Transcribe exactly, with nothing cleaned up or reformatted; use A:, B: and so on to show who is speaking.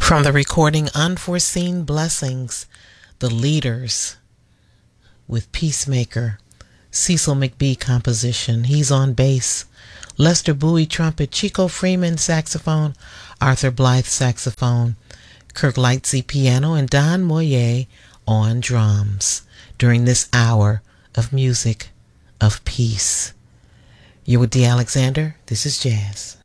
A: From the recording Unforeseen Blessings, The Leaders with Peacemaker, Cecil McBee composition. He's on bass. Lester Bowie trumpet, Chico Freeman saxophone, Arthur Blythe saxophone, Kirk Lightsey piano, and Don Moyer on drums during this hour of music of peace. You're with D. Alexander. This is Jazz.